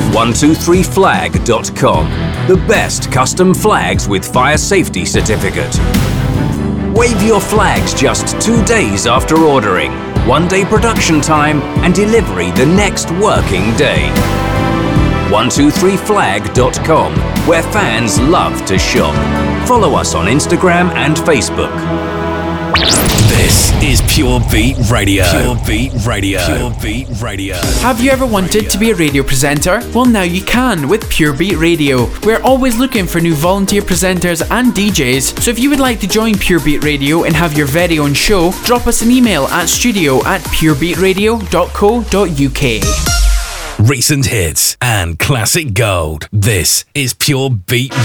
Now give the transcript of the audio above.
123flag.com. The best custom flags with fire safety certificate. Wave your flags just 2 days after ordering. 1 day production time and delivery the next working day. 123flag.com, where fans love to shop. Follow us on Instagram and Facebook. This is Pure Beat Radio. Pure Beat Radio. Pure Beat Radio. Have you ever wanted to be a radio presenter? Well, now you can with Pure Beat Radio. We're always looking for new volunteer presenters and DJs, so if you would like to join Pure Beat Radio and have your very own show, drop us an email at studio@purebeatradio.co.uk. Recent hits and classic gold. This is Pure Beat